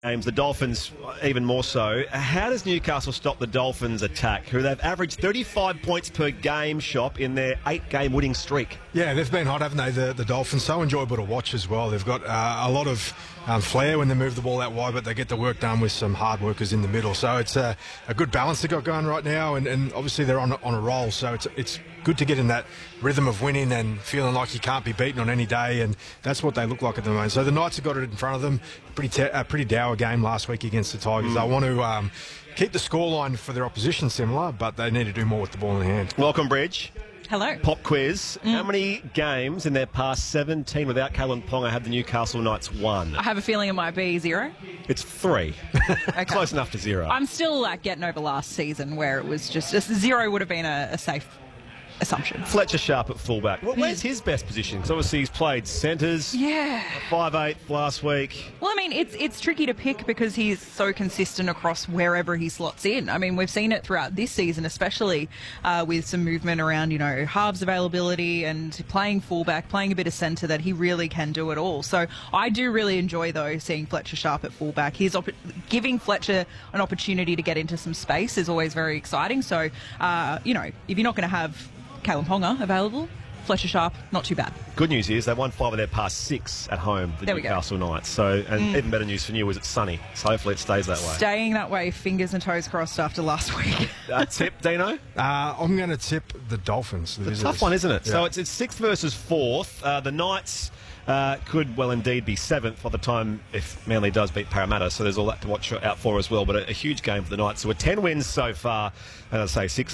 games, the Dolphins even more so. How does Newcastle stop the Dolphins' attack, who they've averaged 35 points per game, Shop, in their 8-game winning streak? Yeah, they've been hot, haven't they, the Dolphins? So enjoyable to watch as well. They've got a lot of flair when they move the ball out wide, but they get the work done with some hard workers in the middle. So it's a good balance they've got going right now, and obviously they're on a roll. So it's good to get in that rhythm of winning and feeling like you can't be beaten on any day, and that's what they look like at the moment. So the Knights have got it in front of them. Pretty dour game last week against the Tigers. They want to keep the scoreline for their opposition similar, but they need to do more with the ball in their hand. Welcome, Bridge. Hello. Pop quiz. How many games in their past 17 without Kalyn Ponga have the Newcastle Knights won? I have a feeling it might be 0. It's 3. Okay. Close enough to 0. I'm still getting over last season where it was just 0 would have been a safe assumption. Fletcher Sharp at fullback. Where's his best position? Because obviously he's played centres. Yeah. 5'8" last week. Well, I mean, it's tricky to pick because he's so consistent across wherever he slots in. I mean, we've seen it throughout this season, especially with some movement around, halves availability and playing fullback, playing a bit of centre, that he really can do it all. So I do really enjoy, though, seeing Fletcher Sharp at fullback. Giving Fletcher an opportunity to get into some space is always very exciting. So, if you're not going to have Kalyn Ponga available, Fletcher Sharp, not too bad. Good news is they won 5 of their past 6 at home, the Newcastle Knights. So, and even better news for you is it's sunny. So hopefully it stays that way. Staying that way, fingers and toes crossed after last week. Tip, Dino? I'm going to tip the Dolphins. It's a tough one, isn't it? Yeah. So it's 6th versus 4th. The Knights could well indeed be 7th by the time if Manly does beat Parramatta. So there's all that to watch out for as well. But a huge game for the Knights. So we're 10 wins so far. As I say, 6